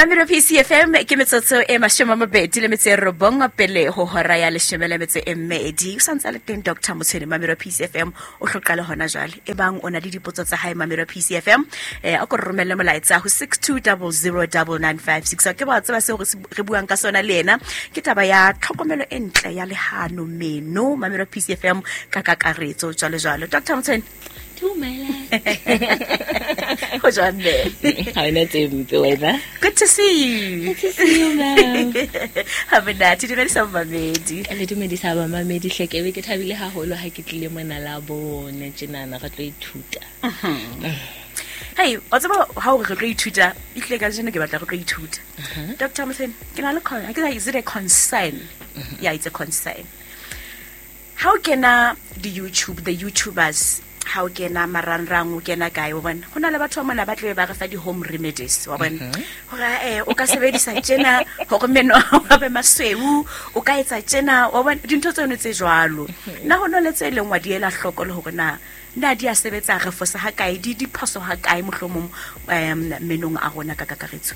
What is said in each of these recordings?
Mamiro PCFM ke metsotso e mashome a mabedi le metso e robong pele ho hora ya leshome le metso e mmedi. O santse le teng Dr. Motshweni Mamiro PCFM o hloqale hona jwale. Ebang o na le dipotso tsa hae Mamiro PCFM a ko romelle molaetsa ho 62009956. Ke ba tseba se re buang ka sona le ena ke taba ya tlhokomelo e ntle ya lehano meno Mamiro PCFM ka kakaretso jwale. Dr. Motshweni Good to see you. Good to see you, ma'am. Have a night. Did you some mamedi? A little bit of mamedi shake every get heavily haholo hakitli manalabo nechinana ratly tuta. Hey, what's about how we read tutor? It's like I didn't give a read tutor. Dr. Mothen, can I look on? I guess is it a concern? Yeah, it's a concern. How can the YouTubers how kena maranrang o kena kae o bona hona le batho ba mona ba tle ba re fa di home remedies wa bona hore o ka sebedisa tjena hore meno a be masweu o ka etsa tjena wa bona dintho tseno tse jwalo nna hona le tse lengwa di ela hloko le hore na di a sebetsa re fosa ha kae di phoso ha kae mohlomong menong a rona ka kakaretso.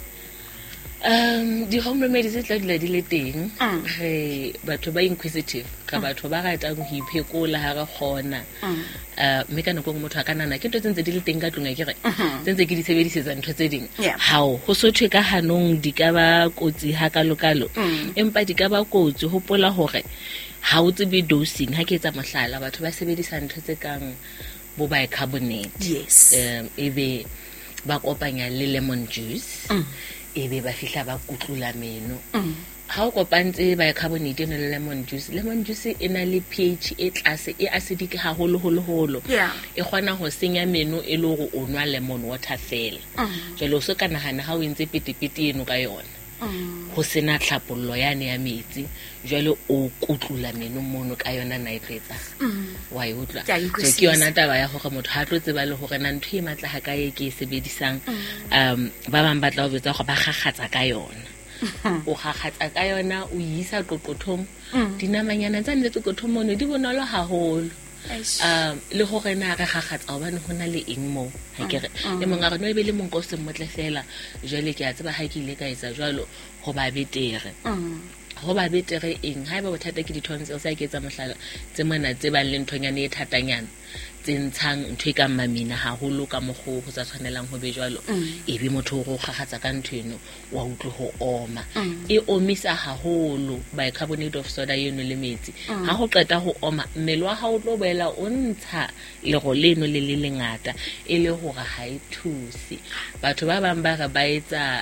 Di home remedies tla dila di le teng batho ba inquisitive ka batho ba rata go iphekola ha ga gona me kana go motho a kanana ke ntse di le teng ka tlung a kere tsentse ke di sebedisetsa ntho tse ding how ho sothwe ka hanong di ka ba kotsi ha kalokalo empa di ka ba kotsi hopola hore ha o tsebe dosing ha ke etsa mohlala batho ba sebedisa ntho tse kang bo bicarbonate ebe ba kopanya le lemon juice ebe ba fihla ba kutlula meno ha o kopantse bicarbonate le lemon juice e na le pH e tlase e acidic haholo e kgona ho senya meno e le hore o nwa lemon water fela jalo o se ka nahana ha o entse petepete eno ka yona ho sena tlhapollo yane ya metsi jalo o kutlula meno mono ka yona na etsetsa wa e utlwa so ke yona taba ya hore motho ha tlo tseba le hore na ntho e matla ha kae ke sebedisang ba bang batla ho betsa go ba gagatsa ka yona o gagatsa ka yona o isa qoqothong dinamanyana tsa nne qoqothong mono di bonolo haholo le hore na re gagatsa hobane hona le eng mo ha kere le monga re no be le monko se motle fela jwale ke a tseba ha ke ile ka etsa jwalo go ba betere eng ha eba bothata ke di-tonsils ha ke etsa mohlala tse mona tse bang le nthonyane e thatanyana tse ntshang ntho e ka mamina haholo ka mogho go sa tshwanelang ho be jwalo ebe motho go gagatsa ka ntho eno wa utlwe ho oma e omisa haholo bicarbonate of soda eno le metsi ha ho qeta ho oma mmele wa ha o tlo boela o ntsha le go leno le lengata e le hore ha e thusi batho ba bang ba re ba etsa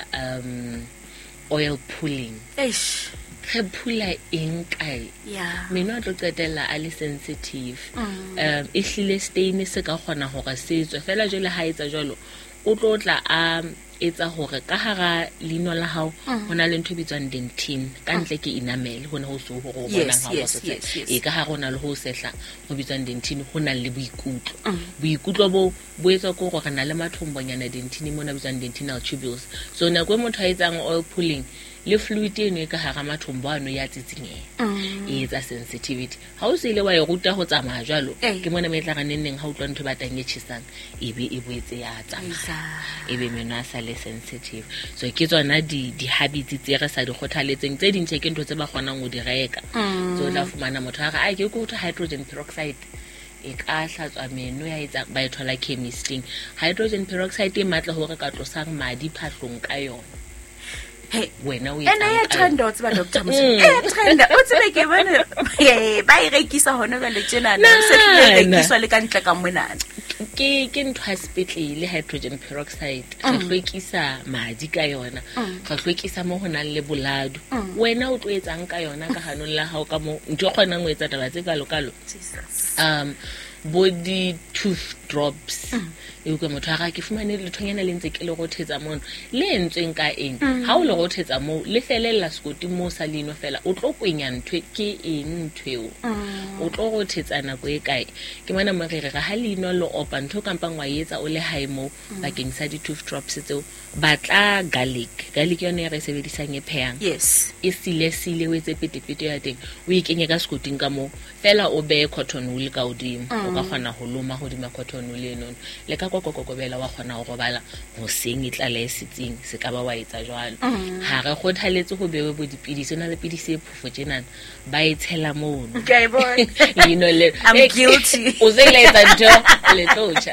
oil pulling re phula eng kae meno a tlo qetella a le sensitive e hlile stain se ka kgona hore se tswe fela jole ha etsa jalo o tlo tla a etsa hore ka hara lino la hao hona le ntho bitswang dentin ka ntle ke enamel hona ho so ho go bona ha ho se e ka hara hona le ho sehla ho bitswang dentin hona le boikutlo bo etsa go gore na le mathombonyana dentin mona bitswang dentinal tubules so na go motho a etsang oil pulling le fluid eno e ka hara mathombo ano ya tsitsinge e etsa sensitivity ha o se ile wa e ruta ho tsamaya jwalo ke mona metla ga nenneng ha o tlwa ntho batang e chisang ebe e boetse ya tsamaya ebe meno a sa le sensitive so ke tsona di habits tse re sa di kgothaletseng tse dintse ke ntho tse ba kgonang go di reka so la fumana motho ga ke go to hydrogen peroxide e ka hlatswa meno ya etsa ba e thola chemisteng hydrogen peroxide e matla hore ka tlosang madi phahlong ka yona. Hey, wena o ena ya trend otse ba Dr. Motshweni trend o tsebe ke bona ba e rekisa hona ka le tjena na se tle rekiswa le ka ntle ka monana ke ntho ha sepetlele hydrogen peroxide re hlwekisa madi ka yona re hlwekisa mo hona le boladu wena o tlo etsang ka yona ka hanong la hao ka mo ntho kgonang go etsa taba tse kalokalo body tooth drops e go motho ga ke fumane le thonyana le ntse ke le go thetsa mono le entsweng ka eng ha o le go thetsa mo le felela skoti mo sa leno fela o tlo kwenya ntwe ke eng ntweo o tlo go thetsana go e kae ke mona mo re ga leno le opa ntho kampang wa etsa o le hae mo bakeng sa di tooth drops tseo batla garlic yone re sebedisang e phehang e sile o etse petepete ya teng o ikenye ka skoting ka mo fela o be cotton wool ka odimo o ka kgona ho loma hodima cotton wool eno le ka kokokobela wa kgona ho robala ho seng itlala e sitsing se ka ba wa etsa jwalo ha re kgothaletse ho bewe bo dipidisi na le pidisi e phofo tjena ba e tshela mono okay boy I'm guilty o zeletsa ntho le tlocha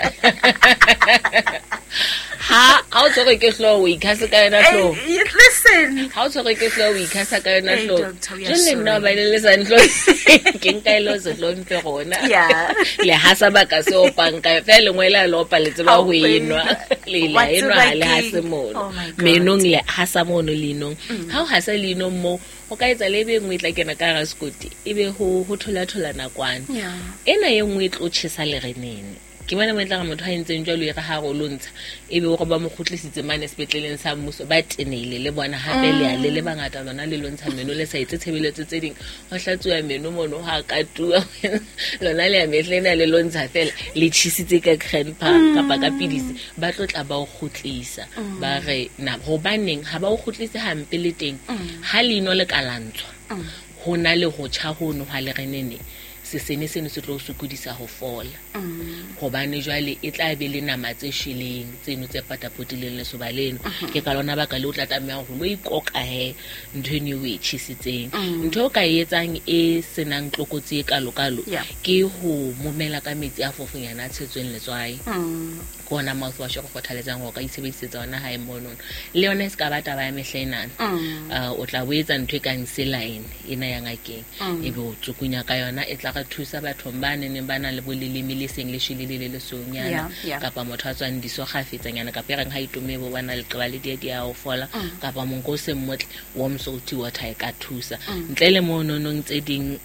ha o tsore ke hlo o ikhasa ka yona hlo listen ha o tsore ke hlo o ikhasa ka yona hlo Doctor, jole nna ba le sanhlo ke nka ile zo hlo mpe gona le hasa ba ka se opanka fa le ngwela le opa le tseba ho enwa le la enwa le hase mono menong le hasa mono linong ha o hasa linong mo o ka etsa lebe ngwe tla kena ka ga skoti ebe ho thola nakwana ena ye ngwe tlo tshisa le renene ke bona mo tla ga motho ha entseng jalo e ga ha go lontsha ebe go ba mo khotlisitse mane sepetleleng sa mmuso ba tenele le bona hape le bangata lona le lontsha meno le sa etse tshebeletso tse ding ho hlatsuwa meno mono ha ka tua lona le ya metlena le lontsha fela le tshitsitse ka grandpa kapa ka pidisi ba tlotla ba o khotlisa ba re na ho baneng ha ba o khotlise hampe le teng ha leno le kalantswa hona le ho tsha hono ha le renene sesene se tlo sukudisa ho fola hobane jwale e tla be le nama tse shileng tseno tse patapotileng le sobaleno ke ka lona ba ka le o tla tsamaya ho lo ikoka he nthweni o e tshitsitseng ntho ka etsang e senang tlokotsi e kalokalo ke ho momela ka metsi a fofonyana a tshetsweng letswai kona mouthwash go kgothaletsang go ka itsebisetsa ona ha e mono le yona se ka bata ba ya mehlena o tla boetsa ntho e kang saline ena ya ngakeng ebe o tsukunya ka yona e tla ga thusa batho ba neng ba na le boleleme le seng le shilile le sonyana kapa motho a tswang diso gafetsanyana kapa reng ha itume bo bana le qaba le dia o fola kapa monko se mmotle warm salty water e ka thusa ntle le mono nong tse ding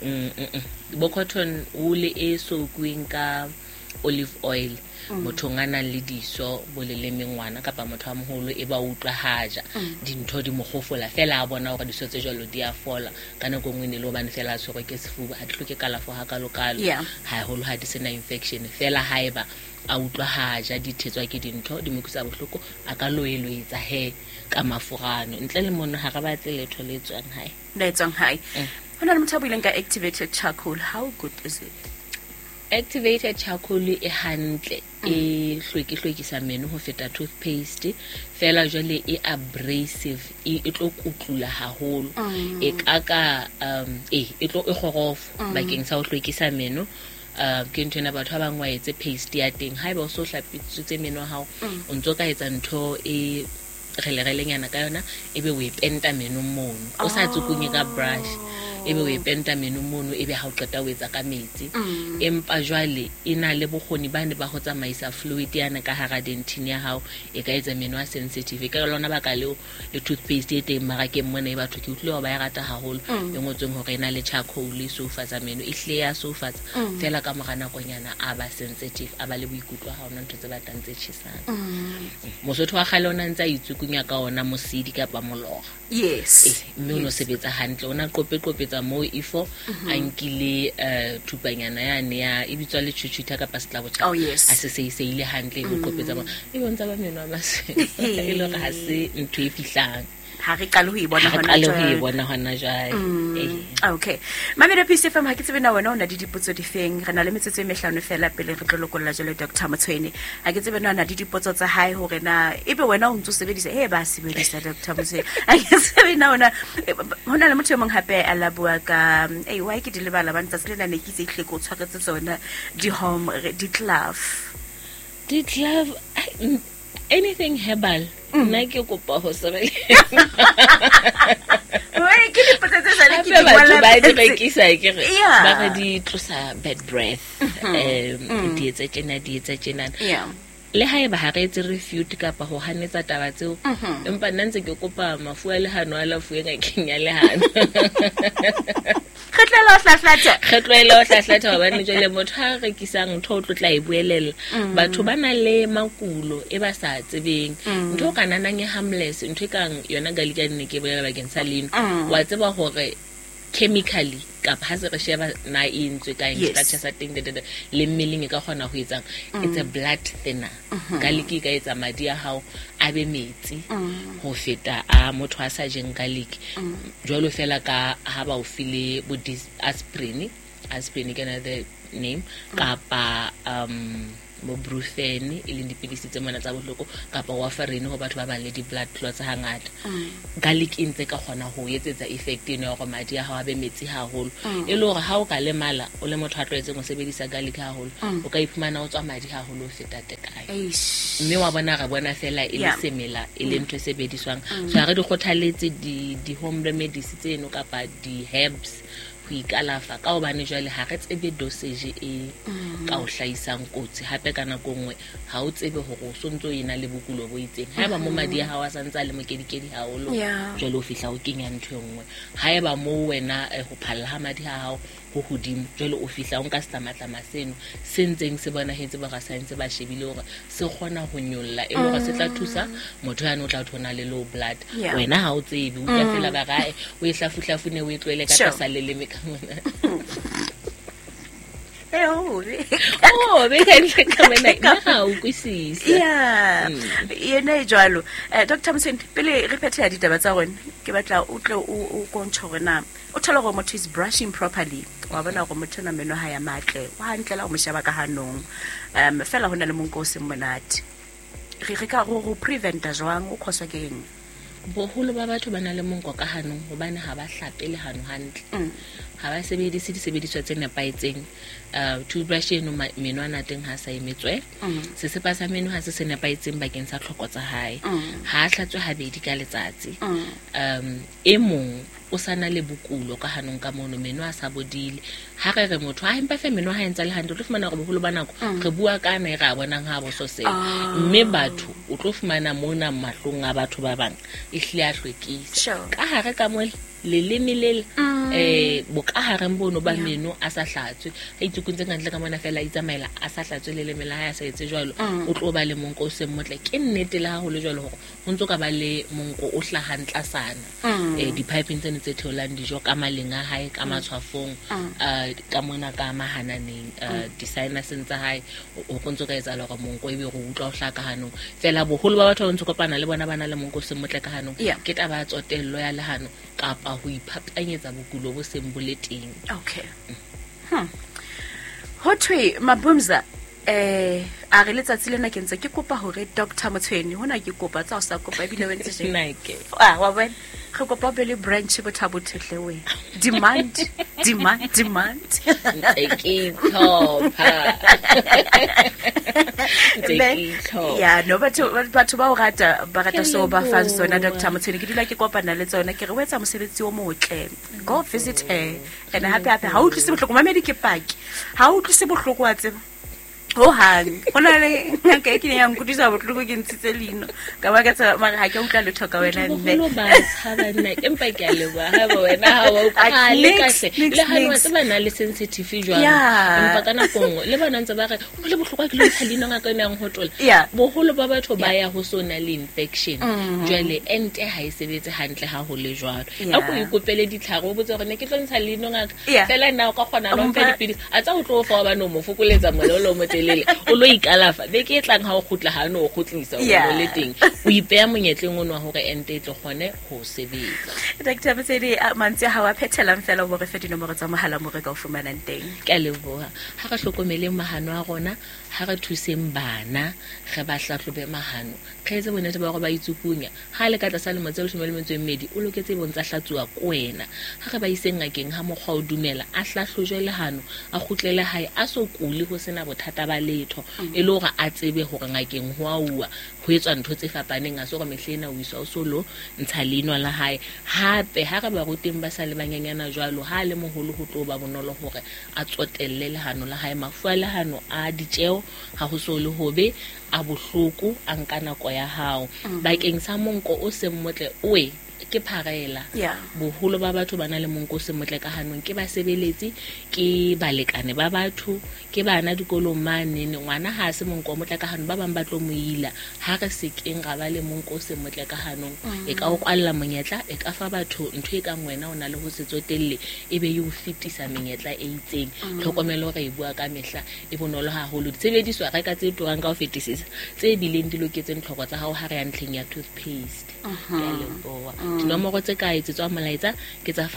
bo cotton wool e sokuweng ka olive oil motho ngana le diso boleleme ngwana kapa motho a moholo e ba utlwa haja dintho di mogofola fela a bona hore diso tse jalo di a fola kana go ngwene le bana fela a tshwere ke sefuba ha dihloke kalafo ha kalokalo ha holo ha di sena infection fela haeba a utlwa haja di thetswa ke dintho di mokusa bohloko a ka loeloetsa he ka mafurano ntle le mono ha ga ba tle letho le tswang hae hona le motho a buileng ka activated charcoal. How good is it? Activated charcoal e hantle e hlwekisa meno ho feta toothpaste fela jwale e abrasive e tlo kutlula haholo e kaka e tlo e khorofo bakeng sa ho hlwekisa meno ke ntena batho ba bangwa etse paste ya teng haeba o so hlapitsitse meno hao o ntso ka etsa ntho e relelenyana ka yona ebe o e penta meno mono o sa tsukunye ka brush ebe o e penta meno mono ebe ha o qeta o etsa ka metsi empa jwale ina le bokgoni bane ba go tsamaisa fluid yana ka hara dentine ya hao e ka etsa meno a sensitive ka lona ba ka le toothpaste e teng mara ke mona e batho ke utlwe ba ya rata haholo e ngotsweng hore ina le charcoal so fatsa meno e hle ya so fatsa fela ka morana konyana a ba sensitive a ba le boikutlo ha ona ntse ba tantse chisana mosotho wa khale ona ntse a itsukunya ka ona mosidi ka pa molora mme o no sebetsa hantle ona qopetsa mo ifo ankile thupanyana yane ya e bitswa le chuchuta ka paslabo cha a se ile hantle go qopetsa mo e bontsa ba meno a mase e lo ga se ntho e fihlang ha re qale ho e bona hona jwale okay mamela PCFM ha ke tsebe na wena o na di dipotso di feng re na le metsotso e mehlano fela pele re tlo lokolla jalo Dr. Motshweni ha ke tsebe na di dipotso tsa hae hore na ebe wena o ntse sebedisa ba sebedisa Dr. Motshweni ha ke tsebe na wena hona le motho mong hape a la bua ka why ke di lebala ba ntse le ne ke se ihle go tshwaretse tsona di home di glove anything herbal nna ke kopa ho sebele ke di potetse sa le ke di wala ba di rekisa ke re ba re di tlosa bad breath di etsa tjena le haeba ha re etse refute kapa ho hanetsa taba tseo empa nna ntse ke kopa mafu a lehano a lafu e ngakeng ya lehano kgetlo o hlahlatha hobane jwale motho ha rekisang ntho o tlotla e buelela batho ba na le makulo e ba sa tsebeng ntho ka nanang e harmless ntho kang yona galika nne ke bolela bakeng sa leno wa tseba hore chemically kapa ha se re sheba na intswe ka structure sa teng le mmeleng e ka kgona ho etsang it's a blood thinner garlic ka etsa madi a hao a be metsi ho feta a motho a sa jeng garlic jwalo fela ka ha ba o file bo aspirin kana the name kapa Brufen e leng dipidisi tse mona tsa bohloko kapa warfarin ho batho ba bang le di-blood clots hangata. Garlic e ntse ka kgona ho etsetsa effect eno ya hore madi a hao a be metsi haholo e le hore ha o ka lemala o le motho a tlwaetseng ho sebedisa garlic haholo o ka iphumana o tswa madi haholo ho feta tekano, mme wa bona re bona fela e le semela e le ntho e sebediswang. So ha re di kgothaletse di-home remedies tseno kapa di-herbs ho ikalafa ka hobane jwale ha re tsebe dosage e ka o hlaisang kotsi hape ka nako nngwe ha o tsebe hore o sontso ena le bokulo bo itseng. Haeba mo madi a hao a santsa le mokedikedi haholo jwale o fihla o kenya ntho e nngwe. Haeba mo wena ho phalla ha madi a hao ho hodimo jwale o fihla o nka setlamatlama seno se ntseng se bonahetse ba rasaense ba shebile hore se kgona ho nyolla e le hore se tla thusa motho yana o tla thona le low blood. Wena ha o tsebe o tla fela ba gae o e hlafuhlafune o e tlwele ka tlasa leleme ka mona. Bekantle ka mona ha o kwisisa. Yena e jwalo. Dr. Moseni, pele re phethela ditaba tsa rona ke batla o tle o kontshe hore na o thola gore motho is brushing properly wa bona gore motho na meno ha ya matle wa hantlela o mo sheba ka hanong fela hona le monko o se monate re ka go preventa jwang o khoswa ke eng? Boholo ba batho ba na le monko ka hanong hobane ha ba hlapele hano hantle ha ba sebedise disebediswa tse nepaetseng. Toothbrush eno meno a nateng ha sa emetswe sesepa sa meno ha se nepaetseng bakeng sa tlhoko tsa hae ha a hlatswe habedi ka letsatsi. E mong o sana le bokulo ka hanong ka mono meno a sa bodile ha re motho ha empa fe meno ha entsa le hantle o tlo fumana gore boholo ba nako re bua ka na e ra bonang ha bo so se mme batho o tlo fumana mona mahlong a batho ba bang e hle a hlwekisa ka hare ka mo leleme le bokahareng bono ba meno a sa hlatswe ha itsukuntse ntle ka mona fela itsamaela a sa hlatswe leleme la hae a sa etse jwalo o tlo ba le monko o se motle ke nnete le ha ho le jwalo hore ho ntso ka ba le monko o hlahantla sana di-piping tsene tse theolang dijo ka maleng a hae ka matshwafong ka mona ka mahananeng di-sinuseng tsa hae o ntso ka etsa hore monko ebe go utlwa o hlaka hanong fela boholo ba batho ba ntse kopana le bona bana le monko o se motle ka hanong ke taba ya tsotello ya lehano kapa ho iphapanyetsa bokulo bo seng bo le teng. Okay. Ho thwe Mabumza a re letsatsi lena ke ntse ke kopa hore Dr. Motshweni hona ke kopa tsa o sa kopa ebile o ntse jeng nake wa bona re kopa be le branch bo thabo thehle we demand take yeah no batho ba o rata so ba fa sona Dr. Motshweni ke dula ke kopana le tsona ke re o etsa mosebetsi o motle go visit her and happy ha o tlise bohloko mamedi ke paki ha o tlise bohloko wa tseba hang hona le ngaka e ke yang kudisa botloko ke ntshitse lino ka ba ka tsa mara ha ke utla le thoka wena nne lo ba tshaba nna empa ke a leba ha ba wena ha wa ka le kahle le ha no tseba na le sensitive jwang empa kana kongo le bana ntse ba re o le bohloko ke le tsalino ngaka ena yang hotola boholo ba batho ba ya ho sona le infection jwale ente ha e sebetse hantle ha ho le jwalo a go ikopele ditlharo o botse gore ne ke tlo ntsha lino ngaka fela nna o ka khona no mpa dipidisi a tsa o tlo fa ba no mo fokoletsa mololo mo o lo ikalafa be ke tlang ha o khutla ha no o khutlisa o le teng o ipeya monyetleng ono wa hore ente tle gone ho sebetsa. Dr. Moseni mantsi ha wa phethelang fela o re fe dinomoro tsa mohala mo re ka o fumanang teng. Ke a leboha ha re hlokomeleng mahano a rona ha re thuseng bana re ba hlahlobe mahano re etse bonnete ba gore ba itsukunya ha le ka tla sa le motse le shumeletswe mmedi o loketse bontsa hlatsuwa ko wena ha re ba iseng ngakeng ha mokgwa o dumela a hlahlojwe le hano a khutlele hae a so kuli ho sena bothata ba letho e le hore a tsebe hore ngakeng ho aua ho etswa ntho tse fapaneng a so go mehlena o iswa o solo ntsha leno la hae hape ha re ba ruteng ba sa le banyanyana jwalo ha le moholo ho tlo ba bonolo hore a tsotelle le hano la hae mafu a le hano a ditjeo ha ho so le hobe a bohloko a nka nako ya hao bakeng sa monko o se motle oe ke pharela boholo ba batho ba na le monko se motle ka hanong ke ba sebeletsi ke balekane ba batho ke bana dikolong mane ngwana ha se monko motle ka hanong ba bang ba tlo moila ha re se keng ga ba le monko se motle ka hanong e ka o kwalla monyetla e ka fa batho ntho e ka ngwena o na le ho se tsotelle e be yo fitisa menyetla e itseng tlhokomelo re e bua ka mehla e bonolo haholo ditshebediswa re ka tse toang ka ho fetisisa tse bileng di loketseng tlhoko tsa hao ha re ya ntlheng ya toothpaste ya leboa dinomoro tse ka etsetswang molaetsa ke tsa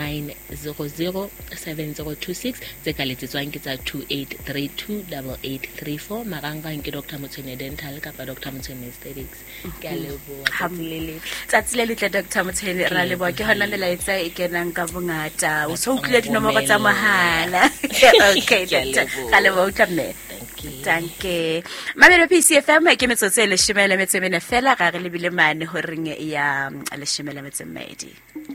59007026 tse ka letsetswang ke tsa 28328834 marangrang ke Dr. Motshwane Dental kapa Dr. Motshwane Aesthetics. Ke a leboha tsatsi le letle Dr. Motshwane ra leboha ke hona melaetsa e kenang ka bongata o so utlwile dinomoro tsa mahala. Okay doctor ka leboha utlwane. Danke. Mamelo PCFM ke metsotso e 10 fela ga re lebile mane ho ringe ya 10 medi.